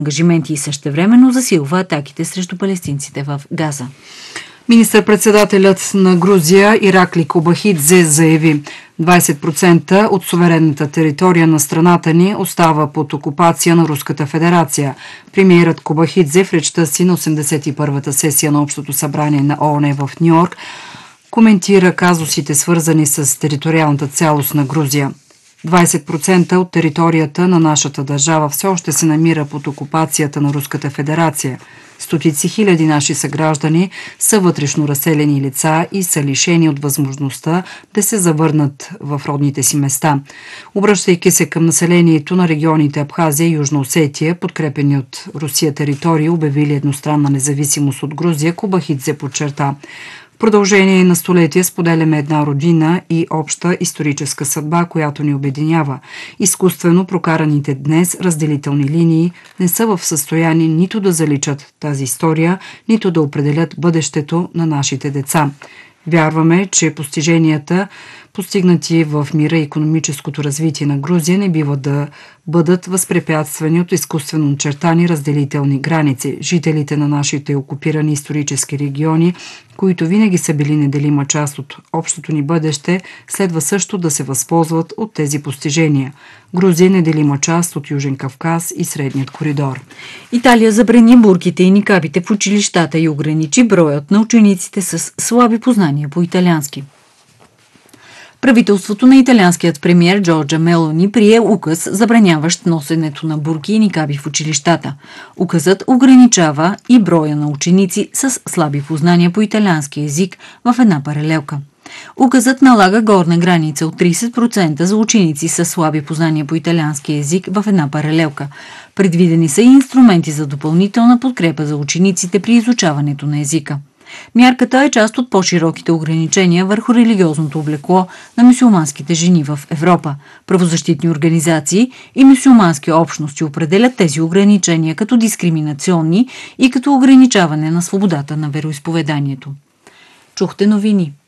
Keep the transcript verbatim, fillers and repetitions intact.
ангажименти и същевременно засилва атаките срещу палестинците в Газа. Министър-председателят на Грузия Иракли Кобахидзе заяви: двайсет процента от суверенната територия на страната ни остава под окупация на Руската федерация. Премиерът Кобахидзе в речта си на осемдесет и първата сесия на Общото събрание на ООН в Ню-Йорк коментира казусите, свързани с териториалната цялост на Грузия. двайсет процента от територията на нашата държава все още се намира под окупацията на Руската федерация. Стотици хиляди наши съграждани са вътрешно разселени лица и са лишени от възможността да се завърнат в родните си места. Обръщайки се към населението на регионите Абхазия и Южна Осетия, подкрепени от Русия територии, обявили едностранна независимост от Грузия, Кобахидзе подчерта: в продължение на столетия споделяме една родина и обща историческа съдба, която ни обединява. Изкуствено прокараните днес разделителни линии не са в състояние нито да заличат тази история, нито да определят бъдещето на нашите деца. Вярваме, че постиженията, постигнати в мира и икономическото развитие на Грузия, не бива да бъдат възпрепятствани от изкуствено очертани разделителни граници. Жителите на нашите окупирани исторически региони, които винаги са били неделима част от общото ни бъдеще, следва също да се възползват от тези постижения. Грузия е неделима част от Южен Кавказ и Средният коридор. Италия забрани бурките и никабите в училищата и ограничи броят на учениците с слаби познания по италиански. Правителството на италианският премиер Джорджа Мелони прие указ, забраняващ носенето на бурки и никаби в училищата. Указът ограничава и броя на ученици с слаби познания по италиански език в една паралелка. Указът налага горна граница от трийсет процента за ученици с слаби познания по италиански език в една паралелка. Предвидени са и инструменти за допълнителна подкрепа за учениците при изучаването на езика. Мярката е част от по-широките ограничения върху религиозното облекло на мюсюлманските жени в Европа. Правозащитни организации и мюсюлмански общности определят тези ограничения като дискриминационни и като ограничаване на свободата на вероизповеданието. Чухте новини.